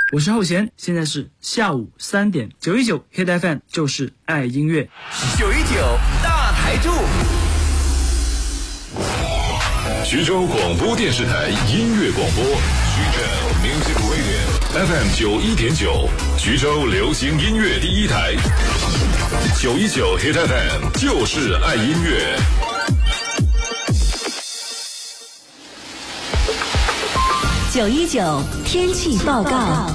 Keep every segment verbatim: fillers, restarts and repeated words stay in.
我是浩贤，现在是下午三点，九一九 Hit F M 就是爱音乐， 九一九大台柱。 徐州广播电视台音乐广播，徐州 Music Radio F M 九一点九，徐州流行音乐第一台，九一九 Hit F M 就是爱音乐。 九一九天气报告。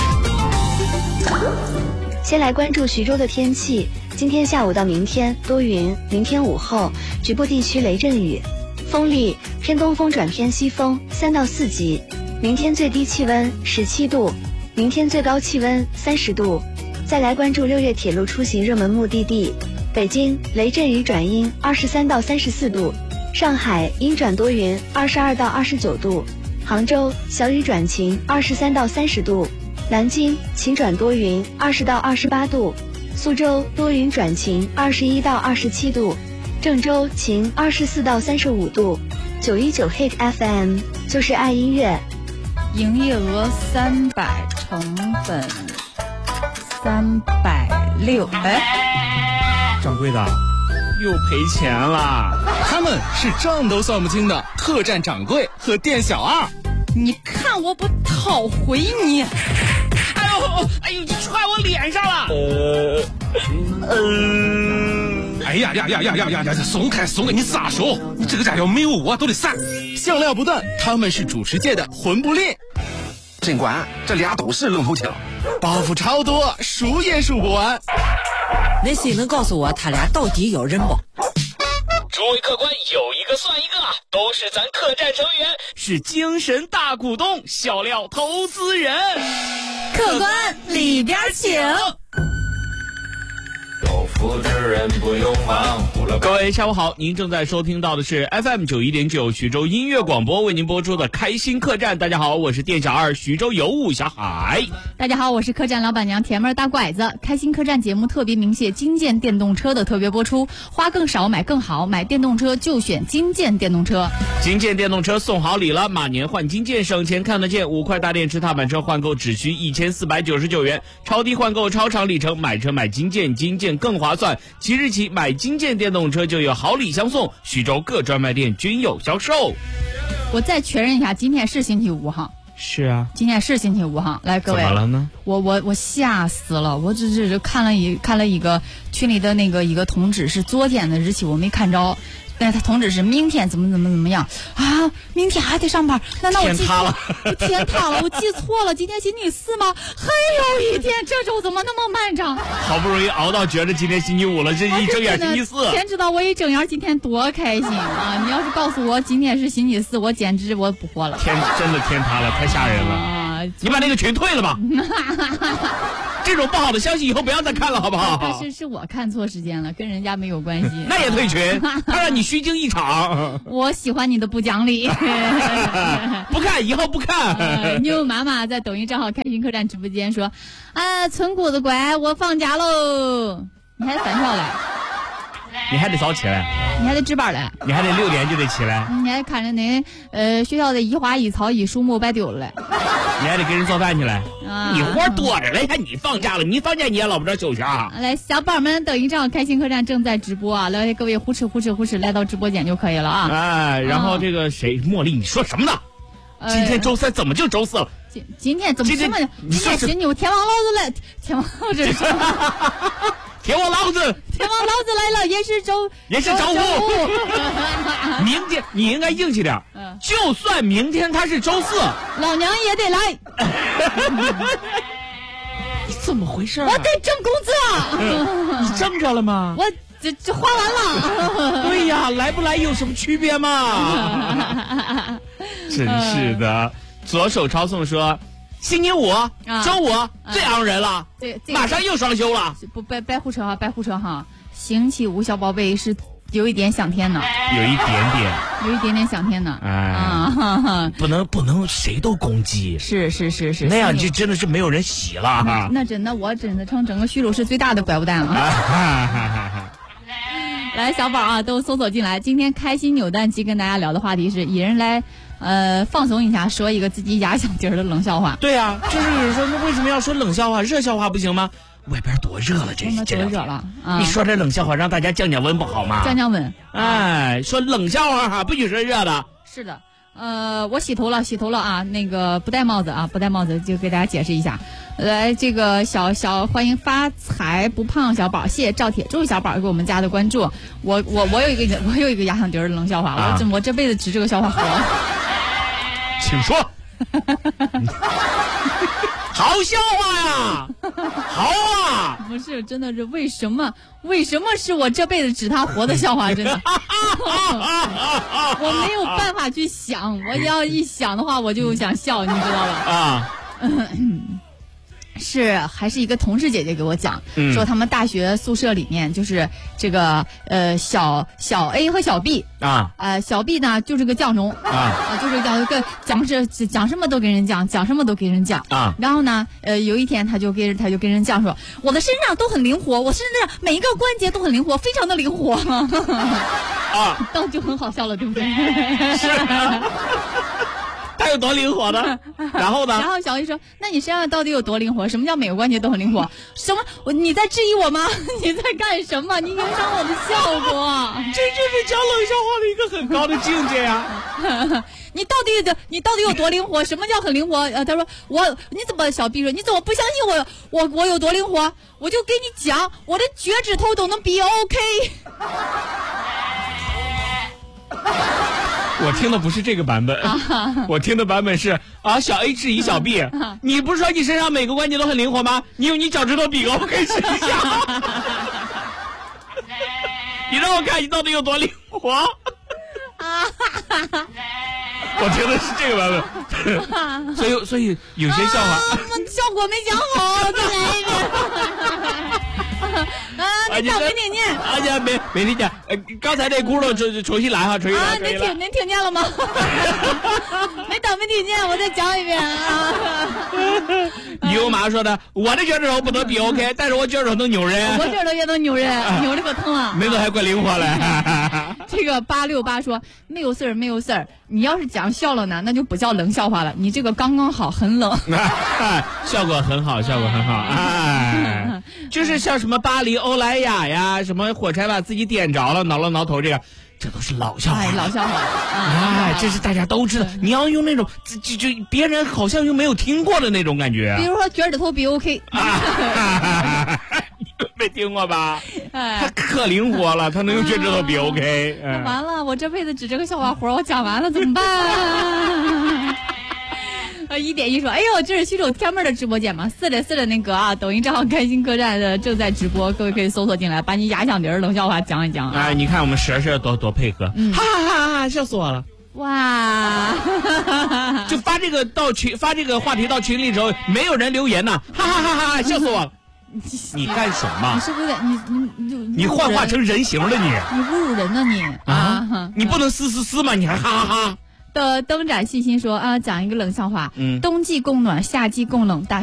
先来关注徐州的天气，今天下午到明天多云，明天午后局部地区雷阵雨，风力偏东风转偏西风，三到四级。明天最低气温十七度，明天最高气温三十度。再来关注六月铁路出行热门目的地，北京雷阵雨转阴，二十三到三十四度；上海阴转多云，二十二到二十九度；杭州小雨转晴，二十三到三十度；南京晴转多云，二十到二十八度；苏州多云转晴，二十一到二十七度；郑州晴，二十四到三十五度。九一九 Hit F M 就是爱音乐。 营业额三百，成本三百六。哎， 掌柜的，又赔钱了。 他们是账都算不清的客栈掌柜和店小二。 你看我不讨回你！ 哎呦，哎呦，你踹我脸上了！呃，呃，哎呀呀呀呀呀呀呀！松开松开，你撒手！你这个家伙没有我都得散。 笑料不断，他们是主持界的魂不吝。 尽管这俩都是愣头青， 包袱超多，数也数不完。 那谁能告诉我他俩到底有人不？ 诸位客官，有一个算一个，都是咱客栈成员， 是精神大股东，笑料投资人。 客官里边请。 有福之人不用忙。 各位下午好，您正在收听到的是 F M 九一点九徐州音乐广播为您播出的开心客栈。大家好，我是店小二徐州尤物小海。 大家好，我是客栈老板娘甜妹大拐子。开心客栈节目特别鸣谢金建电动车的特别播出，花更少买更好，买电动车就选金建电动车。 金建电动车送好礼了，马年换金建，省钱看得见，五块大电池踏板车换购只需一千四百九十九元，超低换购超长里程，买车买金建，金建更划算。即日起买金建电动车就有好礼相送，徐州各专卖店均有销售。 我再确认一下，今天是星期五哈？ 是啊， 今天是星期五哈。来，各位， 怎么了呢？ 我我我吓死了！我只是看了一看了一个群里的那个一个通知，是昨天的日期，我没看着。但是他通知是明天怎么怎么怎么样啊？明天还得上班？难道我记错了？天塌了！我记错了？今天星期四吗？还有一天，这周怎么那么漫长？ 好不容易熬到觉得今天星期五了，这一睁眼星期四。 天知道我一睁眼今天多开心啊！你要是告诉我今天是星期四，我简直我不活了。 天真的天塌了，太吓人了！啊、你把那个群退了吧。这种不好的消息以后不要再看了，好不好？ 但是是我看错时间了，跟人家没有关系。 那也退群，他让你虚惊一场。 我喜欢你的不讲理。 不看，以后不看。 呃、妞妈妈在抖音账号开心客栈直播间说：“啊，村姑子乖，我放假喽！你还得返校来， 你还得早起来， 你还得值班来， 你还得六点就得起来， 你还看着那呃学校的一花一草一树木白丢了来。” 你还得给人做饭去了， 啊、 你活多着嘞，还你放假了，你放假你也老不着休息啊！ 来，小宝们，抖音账号开心客栈正在直播啊，来各位呼哧呼哧呼哧来到直播间就可以了啊！ 哎，然后这个谁，茉莉，你说什么呢？呃、今天周三怎么就周四了？ 今今天怎么这么？今天是牛天王老子来，天王老子。 天王老子， 天王老子来了，也是周， 也是周五。明天你应该硬气点，嗯，就算明天他是周四， 老娘也得来。 你怎么回事、啊？ 我得挣工资。 你挣着了吗？ 我这这花完了。 对呀，来不来有什么区别嘛？真是的。左手抄送说。星期五、啊、周五、啊、最昂人了， 对、这个，马上又双休了。 不白白胡扯哈，白胡扯哈。星期五小宝贝是有一点想天呢， 有一点点， 有一点点想天呢。 哎， 啊哈哈， 不能不能谁都攻击， 是是是是， 那样就真的是没有人洗了。 那, 那真的，我真的成整个徐州市最大的怪物蛋了。来，小宝啊，都搜索进来。今天开心扭蛋机跟大家聊的话题是，一人来。 呃，放松一下，说一个自己压箱底儿的冷笑话。 对啊，就是说，那为什么要说冷笑话？热笑话不行吗？外边多热了，这这多热了啊！ 你说这冷笑话让大家降降温不好吗？ 降降温。 哎，说冷笑话哈，不许说热的。 是的。呃，我洗头了，洗头了啊！那个不戴帽子啊，不戴帽子就给大家解释一下。来，这个小小欢迎发财不胖小宝，谢谢赵铁柱小宝给我们家的关注。我我我有一个我有一个压箱底儿的冷笑话，啊、我这我这辈子值这个笑话活。 请说。好笑话呀，好啊！ 不是，真的是为什么？为什么是我这辈子指他活的笑话？真的，我没有办法去想，我要一想的话，我就想笑，你知道吧？啊。是还是一个同事姐姐给我讲、嗯、说他们大学宿舍里面就是这个呃小小 A 和小 B 啊，呃小 B 呢就是个犟虫啊，啊就是个犟个讲是讲什么都跟人讲，讲什么都跟人讲啊。然后呢呃有一天他就跟他就跟人讲说，我的身上都很灵活，我身上每一个关节都很灵活，非常的灵活啊，当就很好笑了，对不对？ 是、啊。他有多灵活呢？然后呢？ 然后小 A 说：“那你身上到底有多灵活？什么叫每个关节都很灵活？什么？我你在质疑我吗？你在干什么？你影响我的效果。 这就是讲冷笑话的一个很高的境界呀、 啊！你到底的你到底有多灵活？什么叫很灵活？呃，他说我你怎么小 B 说你怎么不相信我？我我有多灵活？我就给你讲，我的脚趾头都能比 OK。” 我听的不是这个版本，啊、我听的版本是啊，小 A 质疑小 B，、啊、你不是说你身上每个关节都很灵活吗？你用你脚趾头比个，我可以试一下。你让我看你到底有多灵活。啊！我听的是这个版本，所以所以有些笑话， 啊、效果没讲好，再来一遍。啊，你听没听见？ 啊，呀，没没听见。呃，刚才那轱辘重重新来哈，重新来。 啊，您听您听见了吗？没等没听见，我再讲一遍啊。 你又马说的，我的脚趾头不能比 OK， 但是我脚趾头能扭人。 我脚趾头也能扭人，扭的可疼了。 没准还怪灵活嘞。 这个八六八说没有事儿没有事儿，你要是讲笑了呢，那就不叫冷笑话了。你这个刚刚好，很冷。 效果很好，效果很好。哎，就是像什么巴黎欧莱雅呀，什么火柴把自己点着了，挠了挠头，这个这都是老笑话。 哎，老笑话。 哎，这是大家都知道。你要用那种就就别人好像又没有听过的那种感觉。 比如说脚趾头比 OK。 啊没听过吧？哎，他可灵活了，他能用脚趾头比 OK。 哎、完了，我这辈子指这个笑话活，我讲完了怎么办？呃，一点一说，哎呦，这是徐州天妹的直播间吗？是的，是的，那个啊，抖音账号开心客栈的正在直播，各位可以搜索进来，把你压箱底儿冷笑话讲一讲啊！ 哎，你看我们蛇蛇多多配合，嗯、哈哈哈哈，笑死我了！ 哇， 就发这个到群，发这个话题到群里之后，没有人留言呢，哈哈哈哈，笑死我了！你干什么？ 你是不是有点你你你你幻化成人形了你？ 你侮辱人呢你啊！啊你不能嘶嘶嘶吗？你还哈哈哈！ 的灯盏细心说啊，讲一个冷笑话，嗯，冬季供暖，夏季供冷，大